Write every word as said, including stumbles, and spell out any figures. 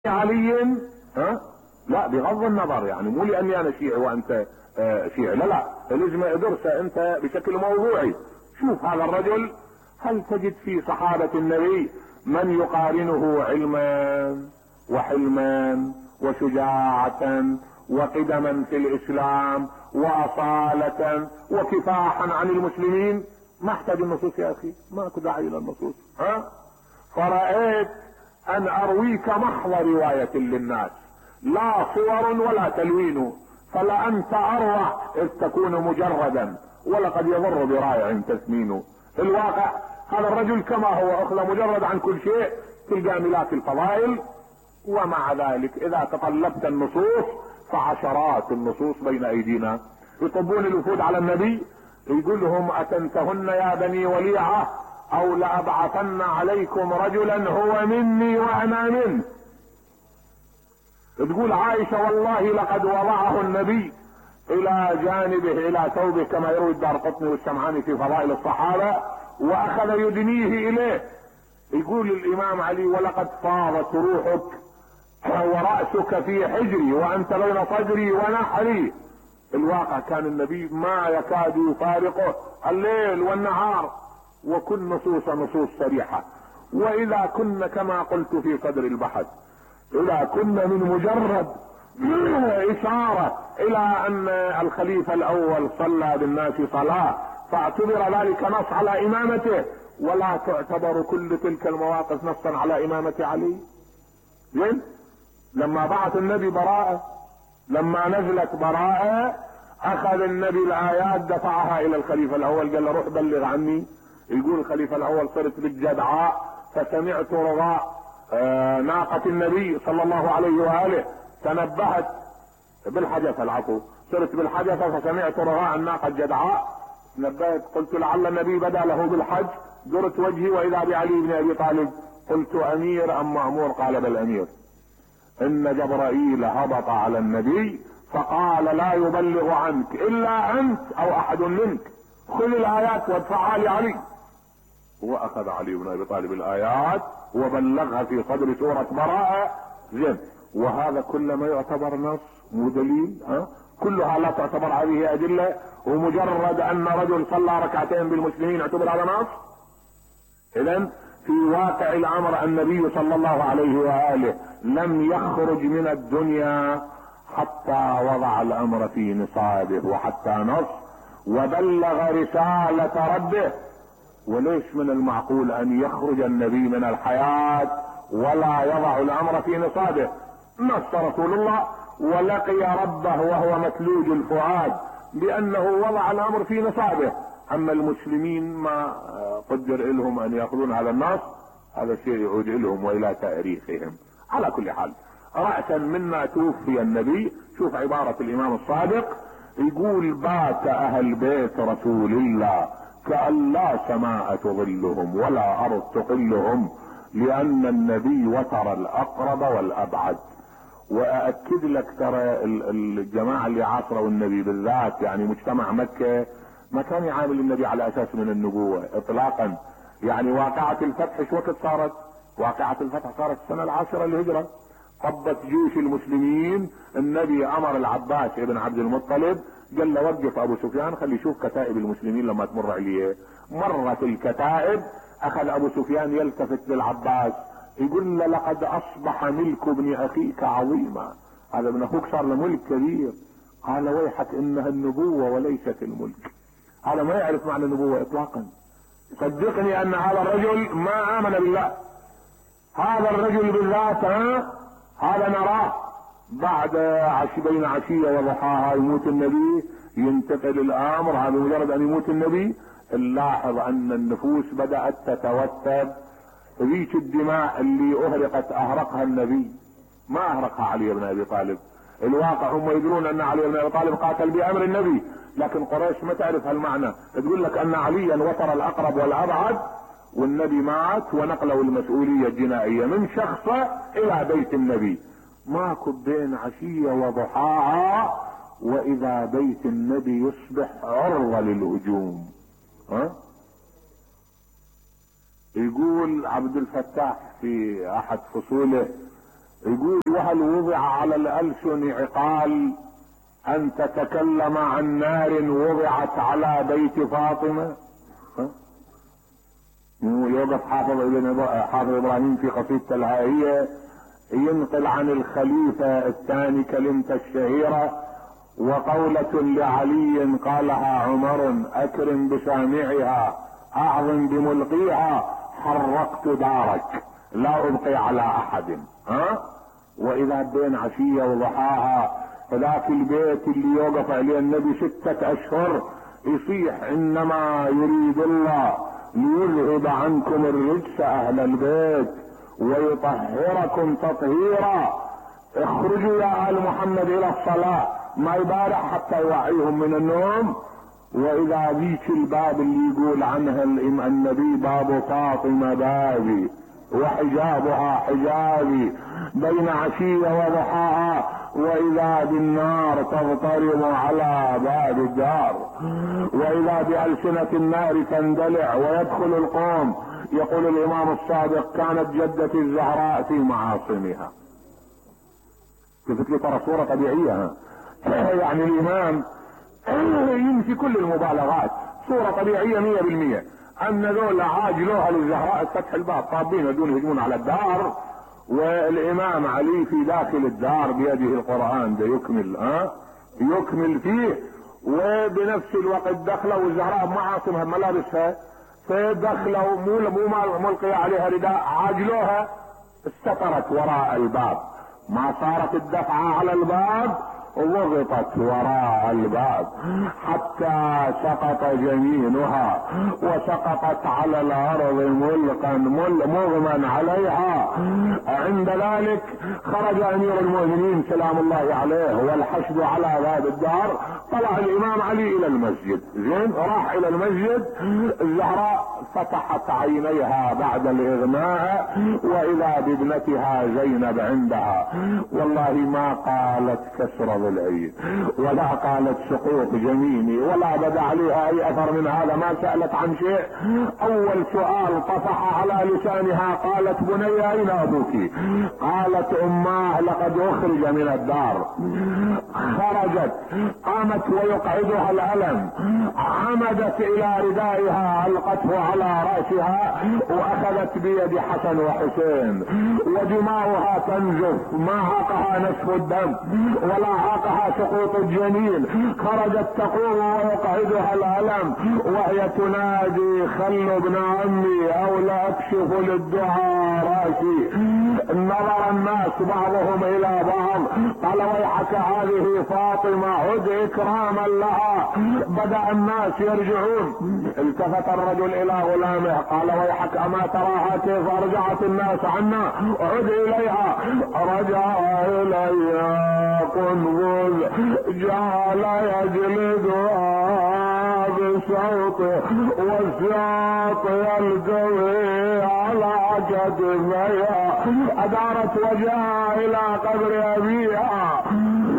علي ها لا، بغض النظر يعني مو لاني انا شيعي وانت آه شيعي، لا لا، لازم ادرسه انت بشكل موضوعي. شوف هذا الرجل، هل تجد في صحابة النبي من يقارنه علما وحلما وشجاعة وقدما في الاسلام واصالة وكفاحا عن المسلمين؟ ما احتاج النصوص يا اخي، ماكو داعي الى النصوص. ها فرأيت ان ارويك محض رواية للناس، لا صور ولا تلوين، فلأنت اروع اذ تكون مجردا، ولقد يضر برائع تثمين. في الواقع هذا الرجل كما هو اخذ مجرد عن كل شيء، تلقى ملاك الفضائل، ومع ذلك اذا تطلبت النصوص فعشرات النصوص بين ايدينا. يطبون الوفود على النبي، يقول لهم اتنتهن يا بني وليعة او لابعثن عليكم رجلا هو مني وانا منه. تقول عائشة والله لقد وضعه النبي الى جانبه الى ثوبه كما يروي الدارقطني والسمعاني في فضائل الصحابة، واخذ يدنيه اليه. يقول الامام علي ولقد فاضت روحك ورأسك في حجري وانت بين صدري ونحري. الواقع كان النبي ما يكاد يفارقه الليل والنهار، وكن نصوص نصوص صريحة. واذا كنا كما قلت في صدر البحث، اذا كنا من مجرد اشارة الى ان الخليفة الاول صلى بالناس صلاة فاعتبر ذلك نص على امامته، ولا تعتبر كل تلك المواقف نصا على امامة علي. زين؟ لما بعث النبي براءة، لما نزلت براءة اخذ النبي الايات دفعها الى الخليفة الاول، قال له روح بلغ عني. يقول الخليفة الاول صرت بالجدعاء فسمعت رضاء آه ناقة النبي صلى الله عليه وآله، تنبهت بالحجفة، العفو، صرت بالحجفة فسمعت رضاء الناقة الجدعاء، نبهت، قلت لعل النبي بدا له بالحج، درت وجهي واذا بعلي بن ابي طالب، قلت امير ام مأمور؟ قال بل امير. ان جبرائيل هبط على النبي فقال لا يبلغ عنك الا انت او احد منك، خذ الايات وادفعها لعلي. واخذ علي بن ابي طالب الايات وبلغها في صدر سورة براءة. زين؟ وهذا كل ما يعتبر نص مو دليل، ها؟ كلها لا تعتبر هذه ادلة، ومجرد ان رجل صلى ركعتين بالمسلمين يعتبر هذا نص. اذن في واقع الامر النبي صلى الله عليه واله لم يخرج من الدنيا حتى وضع الامر في نصابه وحتى نص وبلغ رسالة ربه. وليش من المعقول ان يخرج النبي من الحياة ولا يضع الامر في نصابه؟ نص رسول الله ولقي ربه وهو متلوج الفؤاد بانه وضع الامر في نصابه. اما المسلمين ما قدر لهم ان ياخذون هذا النص، هذا شيء يعود لهم والى تاريخهم. على كل حال، رأسا مما توفي النبي، شوف عبارة الامام الصادق، يقول بات اهل بيت رسول الله كأن لا سماء تظلهم ولا ارض تقلهم، لان النبي وتر الاقرب والابعد. واكد لك ترى الجماعة اللي عاصروا النبي بالذات، يعني مجتمع مكة ما كان يعامل النبي على اساس من النبوة اطلاقا. يعني واقعة الفتح شو وقت صارت؟ واقعة الفتح صارت السنة العاشرة للهجرة، طبت جيوش المسلمين. النبي امر العباس ابن عبد المطلب، قال له وقف ابو سفيان خلي يشوف كتائب المسلمين لما تمر عليه. مرت الكتائب، اخذ ابو سفيان يلتفت للعباس يقول له لقد اصبح ملك ابن اخيك عظيما، هذا ابن اخوك صار له ملك كبير. قال ويحك انها النبوة وليست الملك. هذا ما يعرف معنى النبوة اطلاقا. صدقني ان هذا الرجل ما امن بالله. هذا الرجل بالذات ها هذا نراه بعد عش بين عشية وضحاها يموت النبي، ينتقل الامر، هذا مجرد ان يموت النبي نلاحظ ان النفوس بدأت تتوتر. ريش الدماء اللي اهرقت اهرقها النبي، ما اهرقها علي بن ابي طالب. الواقع هم يدرون ان علي بن ابي طالب قاتل بامر النبي، لكن قريش ما تعرف هالمعنى، تقول لك ان عليا وتر الاقرب والابعد، والنبي مات ونقلوا المسؤولية الجنائية من شخصه الى بيت النبي. ماكو بين عشية وضحاها واذا بيت النبي يصبح عرضة للهجوم. ها؟ يقول عبد الفتاح في احد فصوله يقول وهل وضع على الألسن عقال أن تتكلم عن نار وضعت على بيت فاطمة؟ يوقف حافظ ابن حافظ ابراهيم في قصيدة الهائية ينقل عن الخليفة الثاني كلمة الشهيرة: وقولة لعلي قالها عمر أكرم بسامعها أعظم بملقيها حرقت دارك لا أبقي على أحد. ها؟ وإذا بين عشية وضحاها فذاك البيت اللي يوقف عليه النبي ستة أشهر يصيح: إنما يريد الله ليذهب عنكم الرجس أهل البيت ويطهركم تطهيرا، اخرجوا يا آل محمد إلى الصلاة. ما يبارح حتى يوعيهم من النوم. وإذا ذيك الباب اللي يقول عنها النبي: باب فاطمة بابي وحجابها حجابي بين عشية وضحاها، وإذا بالنار تضطرم على باب الدار، وإذا بألسنة النار تندلع ويدخل القوم. يقول الإمام الصادق: كانت جدتي الزهراء في معاصمها. قلت لي ترى صورة طبيعية. يعني الإمام ينفي كل المبالغات، صورة طبيعية مية بالمية. أن ذولا عاجلوها للزهراء فتح الباب طابين دون يهجمون على الدار، والإمام علي في داخل الدار بيده القرآن ده يكمل أه؟ يكمل فيه، وبنفس الوقت دخلوا والزهراء معاصمها ملابسها، فدخلوا مو مو ملقي عليها رداء، عاجلوها استترت وراء الباب، ما صارت الدفعة على الباب وضغطت وراء الباب حتى سقط جنينها وسقطت على الارض ملقا مغمى عليها. عند ذلك خرج امير المؤمنين سلام الله عليه والحشد على باب الدار. طلع الامام علي الى المسجد، زين راح الى المسجد. الزهراء فتحت عينيها بعد الاغماء واذا بابنتها زينب عندها، والله ما قالت كسر ضلعي ولا قالت سقوط جميني ولا بدا عليها اي اثر من هذا، ما سألت عن شيء. اول سؤال طفح على لسانها: قالت بني اين ابوك؟ قالت اماه لقد اخرج من الدار. خرجت، قامت ويقعدها الالم، عمدت الى ردائها القته على راسها واخذت بيد حسن وحسين ودماؤها تنزف، ما عاقها نسف الدم ولا عاقها سقوط الجنين. خرجت تقوم ويقعدها الالم وهي تنادي: خلوا ابن عمي او لا اكشف للدعاء راسي. نظر الناس بعضهم الى بعض، قال: ويحك هذه فاطمة، عد اكراما لها. بدأ الناس يرجعون. التفت الرجل الى غلامه قال: ويحك اما تراها كيف ارجعت الناس عنا؟ عد اليها. رجع اليها قنبذ جعل يجلدها بصوته والساط يلتوي على كتفيها. ادارت وجهها الى قبر ابيها